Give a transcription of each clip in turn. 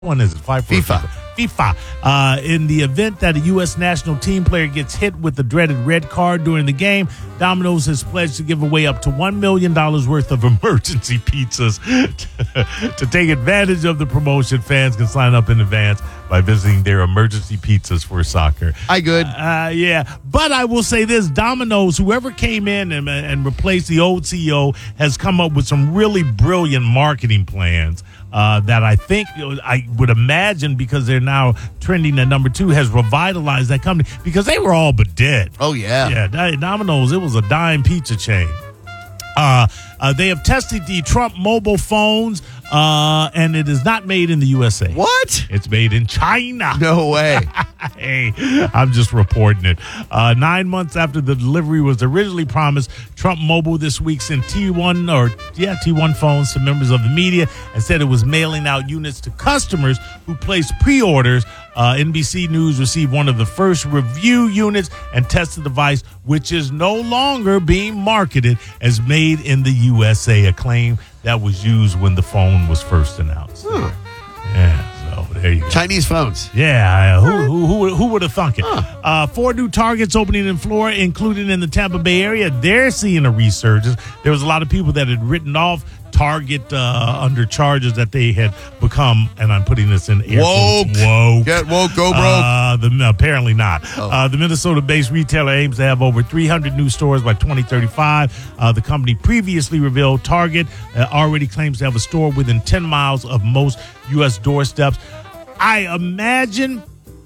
one is it? FIFA. In the event that a U.S. national team player gets hit with the dreaded red card during the game, Domino's has pledged to give away up to $1 million worth of emergency pizzas. To take advantage of the promotion, fans can sign up in advance by visiting their emergency pizzas for soccer. Yeah. But I will say this, Domino's, whoever came in and replaced the old CEO, has come up with some really brilliant marketing plans that I think, I would imagine, because they're now trending at number 2, has revitalized that company, because they were all but dead. Oh, yeah. Yeah, Domino's, it was a dime pizza chain. They have tested the Trump mobile phones, and it is not made in the USA. What? It's made in China. No way. Hey, I'm just reporting it. 9 months after the delivery was originally promised, Trump Mobile this week sent T1 phones to members of the media and said it was mailing out units to customers who placed pre-orders. NBC News received one of the first review units and tested the device, which is no longer being marketed as made in the USA, a claim that was used when the phone was first announced. Yeah, so there you go. Chinese phones. Yeah, who would have thunk it? 4 new targets opening in Florida, including in the Tampa Bay area. They're seeing a resurgence. There was a lot of people that had written off Target under charges that they had become, and I'm putting this in air quotes, woke. Get woke, go broke. Apparently not. The Minnesota-based retailer aims to have over 300 new stores by 2035. The company previously revealed Target already claims to have a store within 10 miles of most U.S. doorsteps. I imagine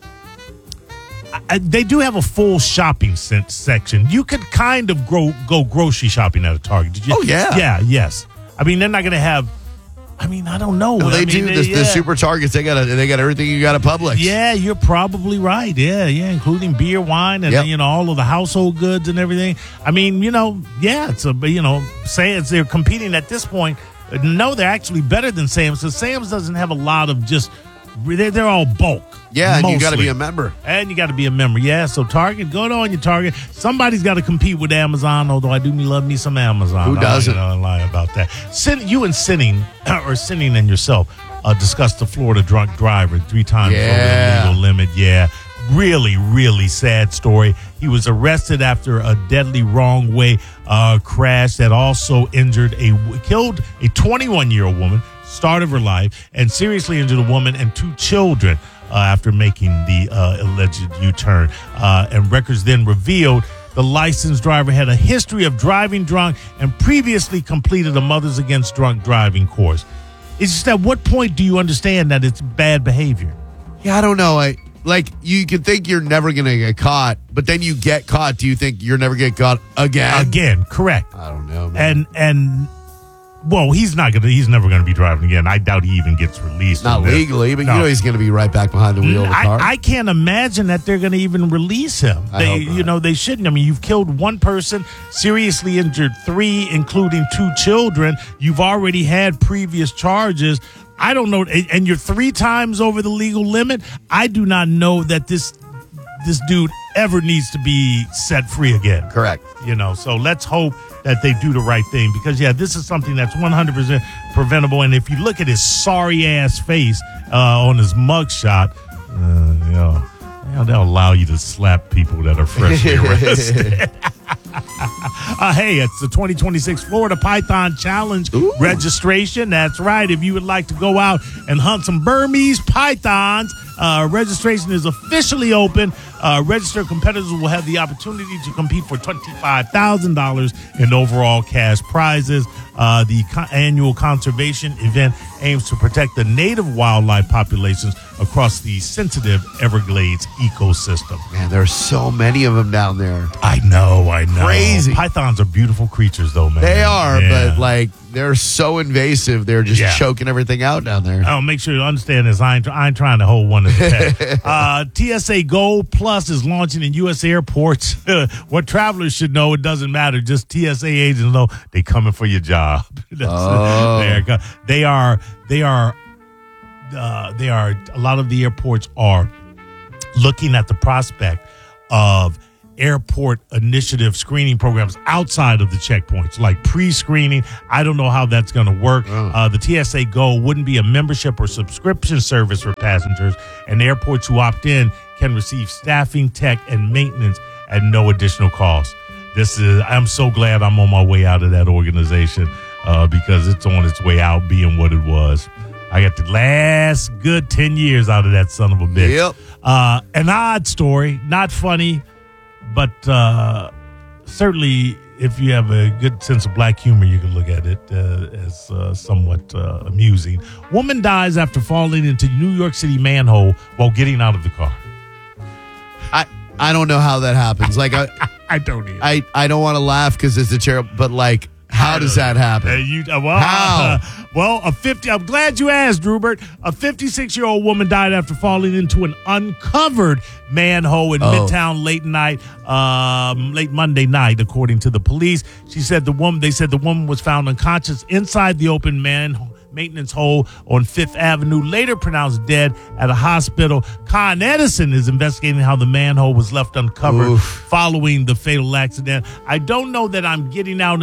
they do have a full shopping section. You could kind of go grocery shopping at a Target. Did you? Oh, yeah. Yeah, yes. I mean, they're not going to have. I mean, I don't know. No, they do. The super Targets, they got everything you got at Publix. Yeah, you're probably right. Yeah, including beer, wine, and all of the household goods and everything. I mean, it's say they're competing at this point. No, they're actually better than Sam's. So Sam's doesn't have a lot of just. They're all bulk. Yeah, mostly. And you got to be a member. And you got to be a member. Yeah, so Target, go on your Target. Somebody's got to compete with Amazon, although I do love me some Amazon. Who doesn't? I'm not lie about that. You and Sinning and yourself discussed the Florida drunk driver 3 times over the legal limit. Yeah, really, really sad story. He was arrested after a deadly wrong way crash that also killed a 21-year-old woman, start of her life, and seriously injured a woman and 2 children after making the alleged U-turn. And records then revealed the licensed driver had a history of driving drunk and previously completed a Mothers Against Drunk Driving course. It's just, at what point do you understand that it's bad behavior? Yeah, I don't know. You can think you're never going to get caught, but then you get caught. Do you think you're never get caught again? Again, correct. I don't know, man. And well, he's never going to be driving again. I doubt he even gets released. Not legally, but he's going to be right back behind the wheel of the car. I can't imagine that they're going to even release him. They shouldn't. I mean, you've killed 1 person, seriously injured 3, including 2 children. You've already had previous charges. I don't know, and you're 3 times over the legal limit. I do not know that this dude ever needs to be set free again. Correct. So let's hope that they do the right thing, because this is something that's 100% preventable. And if you look at his sorry ass face on his mugshot, they'll allow you to slap people that are freshly arrested. Hey, it's the 2026 Florida Python Challenge registration. That's right. If you would like to go out and hunt some Burmese pythons, registration is officially open. Registered competitors will have the opportunity to compete for $25,000 in overall cash prizes. The annual conservation event aims to protect the native wildlife populations across the sensitive Everglades ecosystem. Man, there's so many of them down there. I know. Crazy. Pythons are beautiful creatures, though, man. They are, but they're so invasive. They're just choking everything out down there. Oh, make sure you understand this. I ain't trying to hold one as a pet. TSA Gold Plus is launching in U.S. airports. What travelers should know, it doesn't matter. Just TSA agents know they coming for your job. They are. A lot of the airports are looking at the prospect of airport initiative screening programs outside of the checkpoints, like pre-screening. I don't know how that's going to work. The TSA Go wouldn't be a membership or subscription service for passengers, and airports who opt in can receive staffing, tech, and maintenance at no additional cost. I'm so glad I'm on my way out of that organization because it's on its way out being what it was. I got the last good 10 years out of that son of a bitch. Yep. An odd story, not funny, but certainly if you have a good sense of black humor, you can look at it as somewhat amusing. Woman dies after falling into New York City manhole while getting out of the car. I don't know how that happens. Like I don't either. I don't want to laugh because it's a terrible, but like, how does that happen? How? I'm glad you asked, Drubert. A 56-year-old woman died after falling into an uncovered manhole in Midtown late Monday night, according to the police. They said the woman was found unconscious inside the open maintenance hole on Fifth Avenue, later pronounced dead at a hospital. Con Edison is investigating how the manhole was left uncovered following the fatal accident. I don't know that I'm getting out.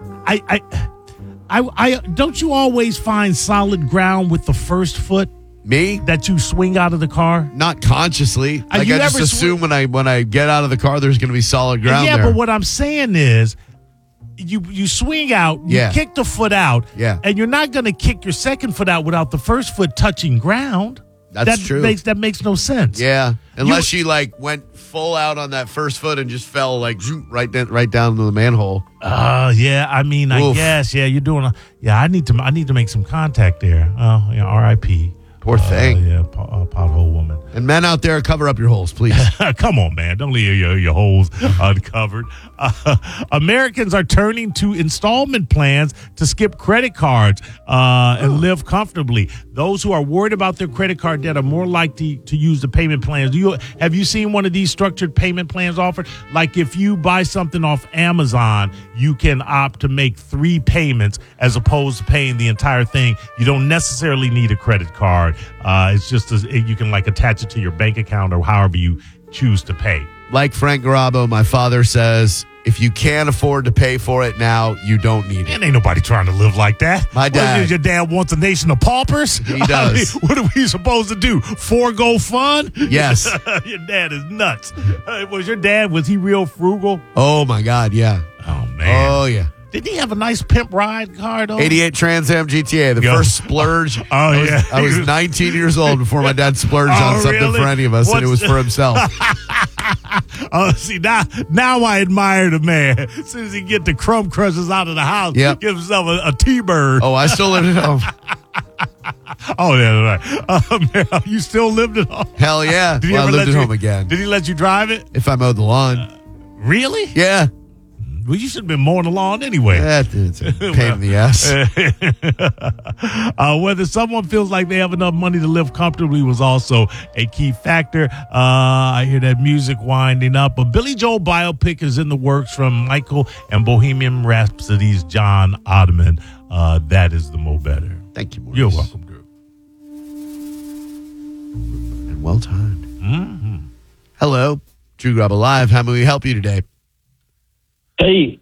I don't you always find solid ground with the first foot? Me? That you swing out of the car? Not consciously. Like I just assume when I get out of the car, there's going to be solid ground there. Yeah, but what I'm saying is, you swing out, you kick the foot out, and you're not going to kick your second foot out without the first foot touching ground. That's true. That makes no sense. Yeah, unless she like went full out on that first foot and just fell like right down to the manhole. Yeah. I mean, I guess. Yeah, you're doing. I need to make some contact there. R.I.P. Poor thing. Pothole woman. And men out there, cover up your holes, please. Come on, man. Don't leave your holes uncovered. Americans are turning to installment plans to skip credit cards and live comfortably. Those who are worried about their credit card debt are more likely to use the payment plans. Have you seen one of these structured payment plans offered? Like if you buy something off Amazon, you can opt to make 3 payments as opposed to paying the entire thing. You don't necessarily need a credit card. It's just you can like attach it to your bank account or however you choose to pay. Like Frank Garabo, my father says, if you can't afford to pay for it now, you don't need it. And ain't nobody trying to live like that. My dad. Your dad wants a nation of paupers? He does. What are we supposed to do? Forego fun? Yes. Your dad is nuts. Was he real frugal? Oh, my God, yeah. Oh, man. Oh, yeah. Didn't he have a nice pimp ride car, though? 88 Trans Am GTA, the first splurge. I was 19 years old before my dad splurged on something for any of us, and it was for himself. See, now I admire the man. As soon as he get the crumb crushers out of the house, give himself a T-bird. Oh, I still live at home. Oh, yeah, right. Man, you still lived at home? Hell yeah. I lived at home again. Did he let you drive it? If I mowed the lawn. Really? Yeah. Well, you should have been mowing the lawn anyway. It's a pain in the ass. Whether someone feels like they have enough money to live comfortably was also a key factor. I hear that music winding up. A Billy Joel biopic is in the works from Michael and Bohemian Rhapsody's John Ottoman. That is the Mo Better. Thank you, Maurice. You're welcome, Drew. And well timed. Mm-hmm. Hello, Drew Garabo Live. How may we help you today? Hey.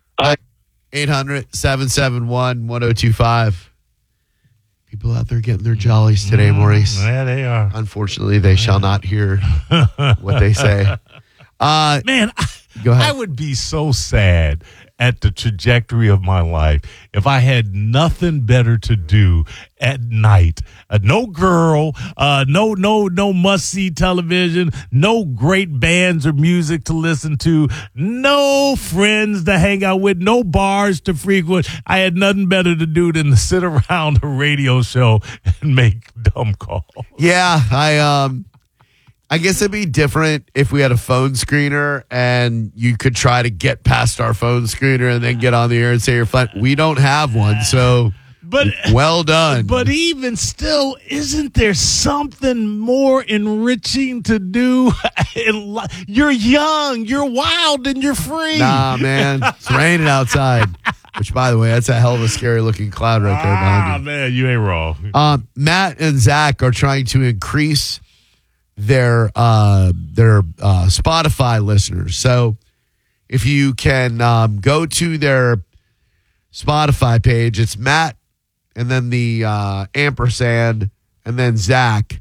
800-771-1025. People out there getting their jollies today, Maurice. Yeah, they are. Unfortunately, they shall not hear what they say. Man, go ahead. I would be so sad at the trajectory of my life if I had nothing better to do at night. No girl, no must-see television, no great bands or music to listen to, no friends to hang out with, no bars to frequent. I had nothing better to do than to sit around a radio show and make dumb calls. Yeah, I guess it'd be different if we had a phone screener and you could try to get past our phone screener and then get on the air and say you're fine. We don't have one, so well done. But even still, isn't there something more enriching to do? You're young, you're wild, and you're free. Nah, man, it's raining outside. Which, by the way, that's a hell of a scary-looking cloud right there behind you. Man, you ain't wrong. Matt and Zach are trying to increase their Spotify listeners. So if you can go to their Spotify page, it's Matt and then the ampersand and then Zach.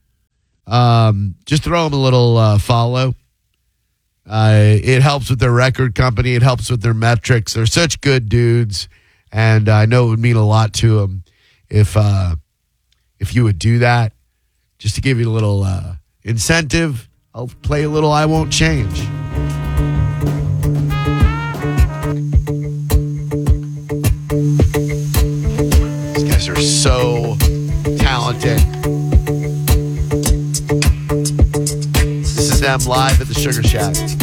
Just throw them a little follow. It helps with their record company. It helps with their metrics. They're such good dudes, and I know it would mean a lot to them if you would do that. Just to give you a little incentive, I'll play a little I Won't Change. These guys are so talented. This is them live at the Sugar Shack.